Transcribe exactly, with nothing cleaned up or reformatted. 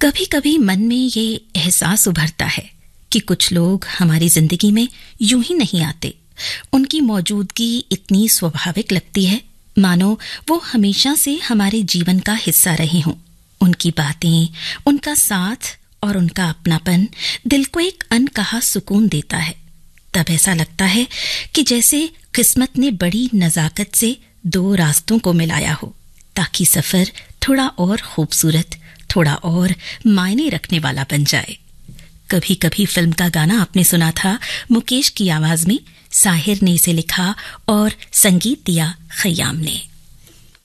कभी कभी मन में ये एहसास उभरता है कि कुछ लोग हमारी जिंदगी में यूं ही नहीं आते। उनकी मौजूदगी इतनी स्वाभाविक लगती है मानो वो हमेशा से हमारे जीवन का हिस्सा रहे हों। उनकी बातें, उनका साथ और उनका अपनापन दिल को एक अनकहा सुकून देता है। तब ऐसा लगता है कि जैसे किस्मत ने बड़ी नजाकत से दो रास्तों को मिलाया हो ताकि सफर थोड़ा और खूबसूरत, थोड़ा और मायने रखने वाला बन जाए। कभी कभी फिल्म का गाना आपने सुना था मुकेश की आवाज में। साहिर ने इसे लिखा और संगीत दिया खयाम ने।